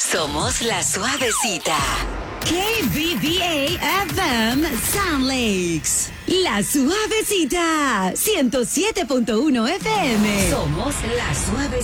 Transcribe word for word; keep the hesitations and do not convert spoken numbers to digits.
Somos la suavecita. K B B A F M Sound Lakes. La suavecita. ciento siete punto uno F M. Somos la suavecita.